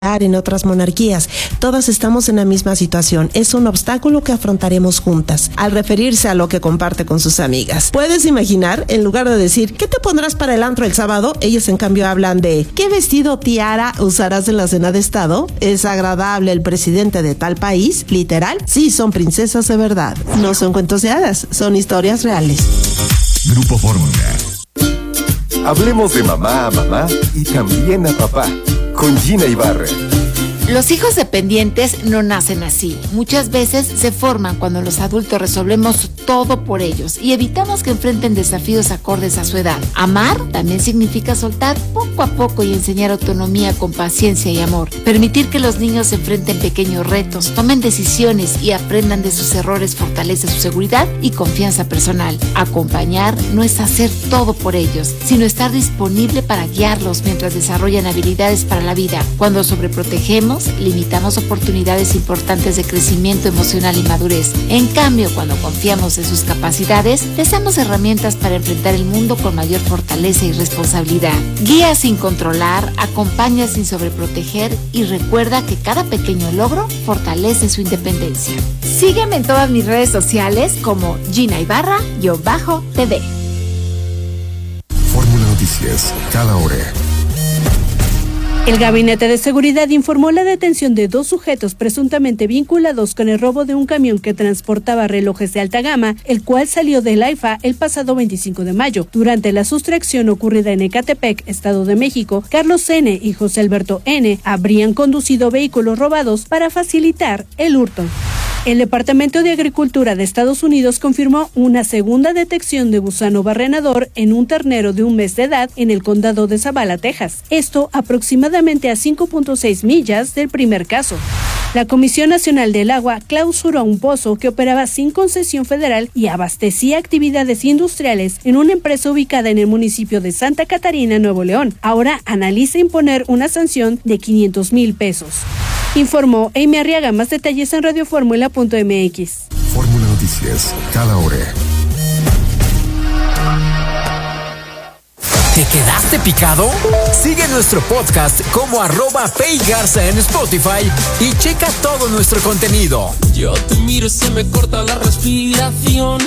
en otras monarquías. Todas estamos en la misma situación. Es un obstáculo que afrontaremos juntas, al referirse a lo que comparte con sus amigas. ¿Puedes imaginar? En lugar de decir, ¿qué te pondrás para el antro el sábado? Ellas en cambio hablan de, ¿qué vestido tiara usarás en la cena de estado? ¿Es agradable el presidente de tal país? ¿Literal? Sí, son princesas de verdad. No son cuentos de hadas, son historias reales. Grupo Fórmula. Hablemos de mamá a mamá y también a papá. Con Gina Ibarra. Los hijos dependientes no nacen así. Muchas veces se forman cuando los adultos resolvemos todo por ellos y evitamos que enfrenten desafíos acordes a su edad. Amar también significa soltar poco a poco y enseñar autonomía con paciencia y amor. Permitir que los niños enfrenten pequeños retos, tomen decisiones y aprendan de sus errores fortalece su seguridad y confianza personal. Acompañar no es hacer todo por ellos, sino estar disponible para guiarlos mientras desarrollan habilidades para la vida. Cuando sobreprotegemos, limitamos oportunidades importantes de crecimiento emocional y madurez. En cambio, cuando confiamos en sus capacidades, les damos herramientas para enfrentar el mundo con mayor fortaleza y responsabilidad. Guía sin controlar, acompaña sin sobreproteger y recuerda que cada pequeño logro fortalece su independencia. Sígueme en todas mis redes sociales como Gina Ibarra-TV. Fórmula Noticias, cada hora. El Gabinete de Seguridad informó la detención de 2 sujetos presuntamente vinculados con el robo de un camión que transportaba relojes de alta gama, el cual salió del AIFA el pasado 25 de mayo. Durante la sustracción ocurrida en Ecatepec, Estado de México, Carlos N. y José Alberto N. habrían conducido vehículos robados para facilitar el hurto. El Departamento de Agricultura de Estados Unidos confirmó una segunda detección de gusano barrenador en un ternero de un mes de edad en el condado de Zavala, Texas. Esto aproximadamente a 5.6 millas del primer caso. La Comisión Nacional del Agua clausuró un pozo que operaba sin concesión federal y abastecía actividades industriales en una empresa ubicada en el municipio de Santa Catarina, Nuevo León. Ahora analiza imponer una sanción de 500,000 pesos. Informó Amy Arriaga. Más detalles en radioformula.mx. Fórmula Noticias, cada hora. ¿Te quedaste picado? Sigue nuestro podcast como @PayGarza en Spotify y checa todo nuestro contenido. Yo te miro y se me corta la respiración.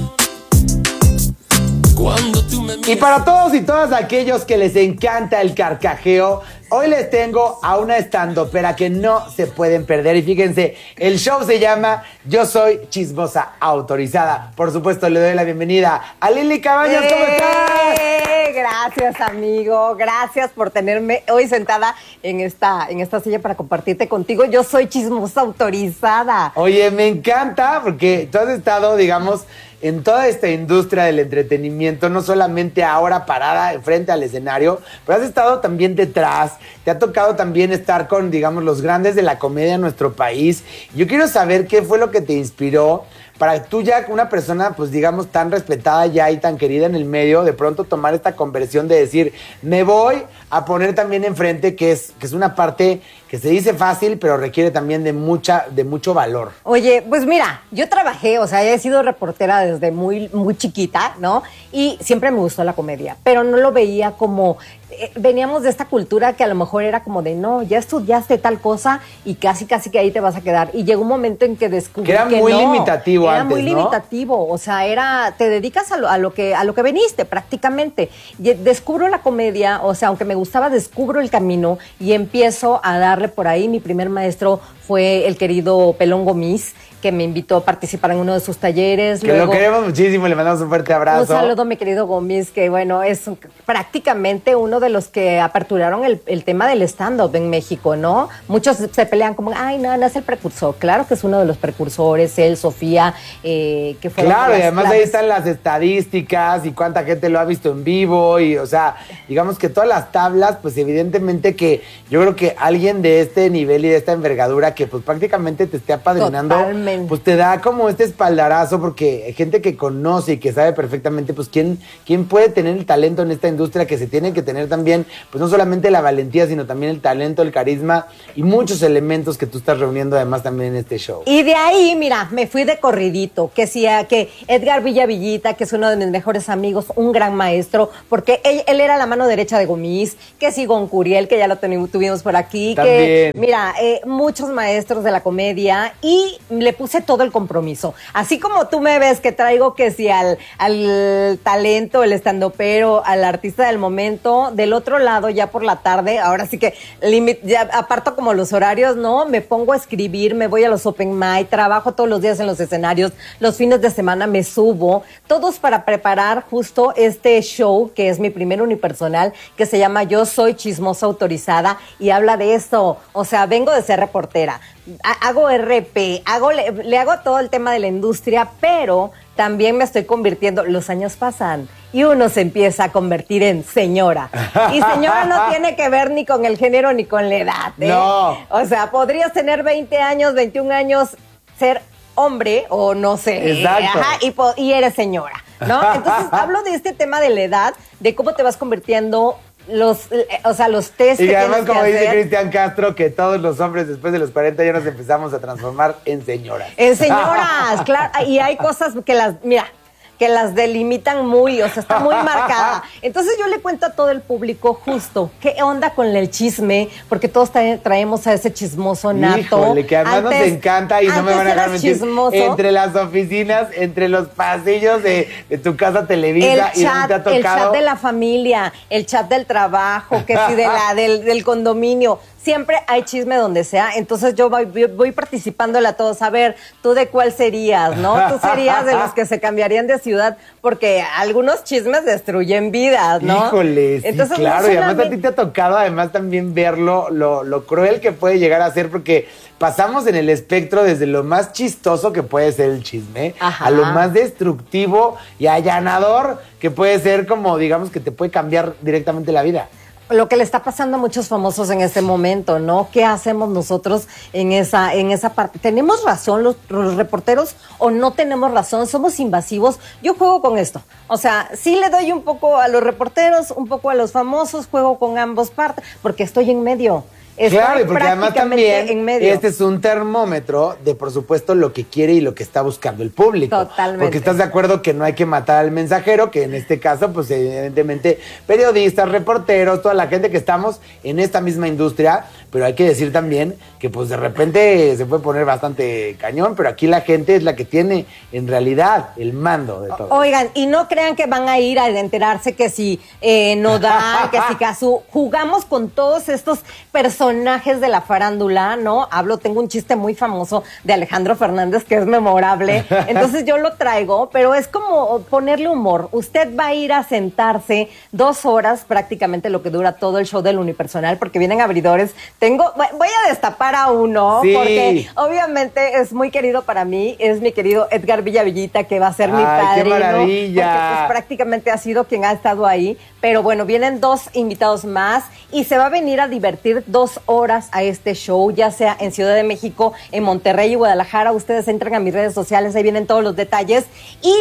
Y para todos y todas aquellos que les encanta el carcajeo, hoy les tengo a una estandopera que no se pueden perder. Y fíjense, el show se llama Yo Soy Chismosa Autorizada. Por supuesto, le doy la bienvenida a Lili Cabañas. ¿Cómo estás? Gracias, amigo. Gracias por tenerme hoy sentada en esta silla para compartirte contigo. Yo soy Chismosa Autorizada. Oye, me encanta porque tú has estado, digamos, en toda esta industria del entretenimiento, no solamente ahora parada frente al escenario, pero has estado también detrás, te ha tocado también estar con, digamos, los grandes de la comedia en nuestro país. Yo quiero saber qué fue lo que te inspiró para tú ya, una persona, pues digamos, tan respetada ya y tan querida en el medio, de pronto tomar esta conversión de decir, me voy a poner también enfrente, que es una parte que se dice fácil, pero requiere también de mucho valor. Oye, pues mira, yo trabajé, o sea, he sido reportera desde muy, muy chiquita, ¿no? Y siempre me gustó la comedia, pero no lo veía como... veníamos de esta cultura que a lo mejor era como de, no, ya estudiaste tal cosa y casi que ahí te vas a quedar. Y llegó un momento en que descubrí que era muy limitativo era antes, muy limitativo, o sea, te dedicas a lo que veniste prácticamente. Y descubro la comedia, o sea, aunque me gustaba, descubro el camino y empiezo a darle por ahí. Mi primer maestro fue el querido Pelón Gomis, que me invitó a participar en uno de sus talleres. Que luego, lo queremos muchísimo, le mandamos un fuerte abrazo. Un saludo, mi querido Gomis, que bueno, es prácticamente uno de los que aperturaron el tema del stand-up en México, ¿no? Muchos se pelean como, ay, no es el precursor. Claro que es uno de los precursores, él, Sofía, que fue... Claro, y además ahí están las estadísticas y cuánta gente lo ha visto en vivo y, o sea, digamos que todas las tablas, pues evidentemente que yo creo que alguien de este nivel y de esta envergadura que pues prácticamente te esté apadrinando... Totalmente. pues te da como este espaldarazo, porque hay gente que conoce y que sabe perfectamente, pues, quién puede tener el talento en esta industria, que se tiene que tener también, pues, no solamente la valentía, sino también el talento, el carisma y muchos elementos que tú estás reuniendo además también en este show. Y de ahí, mira, me fui de corridito, que Edgar Villavillita, que es uno de mis mejores amigos, un gran maestro, porque él era la mano derecha de Gomis, que sí, Goncuriel, que ya lo tuvimos por aquí, también. Que, mira, muchos maestros de la comedia, y le puse todo el compromiso. Así como tú me ves que traigo que si al talento, el estandopero, al artista del momento, del otro lado, ya por la tarde, ahora sí que ya aparto como los horarios, ¿no? Me pongo a escribir, me voy a los open mic, trabajo todos los días en los escenarios, los fines de semana me subo, todos para preparar justo este show, que es mi primer unipersonal, que se llama Yo Soy Chismosa Autorizada, y habla de esto. O sea, vengo de ser reportera, hago RP, le hago todo el tema de la industria, pero también me estoy convirtiendo, los años pasan y uno se empieza a convertir en señora. Y señora no tiene que ver ni con el género ni con la edad, ¿eh? No. O sea, podrías tener 20 años, 21 años, ser hombre o no sé. Exacto. Y eres señora, ¿no? Entonces hablo de este tema de la edad, de cómo te vas convirtiendo, los test y que además, tienes que como dice hacer. Cristian Castro, que todos los hombres después de los 40 ya nos empezamos a transformar en señoras. En señoras, claro. Y hay cosas que las delimitan muy, o sea, está muy marcada. Entonces yo le cuento a todo el público justo qué onda con el chisme, porque todos traemos a ese chismoso nato. Híjole, que además nos encanta, y no me van a dejar mentir, chismoso. entre las oficinas, entre los pasillos de tu casa Televisa, y donde te ha tocado. El chat de la familia, el chat del trabajo, que sí, del condominio. Siempre hay chisme donde sea, entonces yo voy participándole a todos. A ver, ¿tú de cuál serías, no? Tú serías de los que se cambiarían de ciudad, porque algunos chismes destruyen vidas, ¿no? Híjole, sí, entonces, claro, y además a ti te ha tocado además también verlo, lo cruel que puede llegar a ser, porque pasamos en el espectro desde lo más chistoso que puede ser el chisme, ajá, a lo más destructivo y allanador que puede ser, como digamos que te puede cambiar directamente la vida. Lo que le está pasando a muchos famosos en este momento, ¿no? ¿Qué hacemos nosotros en esa parte? ¿Tenemos razón los reporteros o no tenemos razón? ¿Somos invasivos? Yo juego con esto. O sea, sí le doy un poco a los reporteros, un poco a los famosos, juego con ambos partes, porque estoy en medio. Claro, y porque además también en medio. este es un termómetro de, por supuesto, lo que quiere y lo que está buscando el público. Totalmente. Porque estás de acuerdo que no hay que matar al mensajero, que en este caso, pues evidentemente, periodistas, reporteros, toda la gente que estamos en esta misma industria, pero hay que decir también que pues de repente se puede poner bastante cañón, pero aquí la gente es la que tiene en realidad el mando de todo. Oigan, y no crean que van a ir a enterarse que si Nodal, que si Cazzu, jugamos con todos estos personajes de la farándula, ¿no? Tengo un chiste muy famoso de Alejandro Fernández que es memorable, entonces yo lo traigo, pero es como ponerle humor. Usted va a ir a sentarse 2 horas, prácticamente lo que dura todo el show del unipersonal, porque vienen abridores. Voy a destapar a uno, sí, porque obviamente es muy querido para mí, es mi querido Edgar Villavillita, que va a ser mi padrino. ¡Qué maravilla! Porque pues prácticamente ha sido quien ha estado ahí, pero bueno, vienen 2 invitados más y se va a venir a divertir 2 horas a este show, ya sea en Ciudad de México, en Monterrey y Guadalajara. Ustedes entran a mis redes sociales, ahí vienen todos los detalles. Y